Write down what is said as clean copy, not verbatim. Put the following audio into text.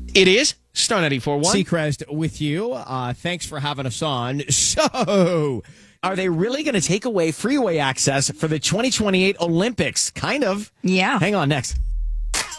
It is Star 94.1. Seacrest with you. Thanks for having us on. So, Are they really going to take away freeway access for the 2028 Olympics? Kind of. Yeah. Hang on, next.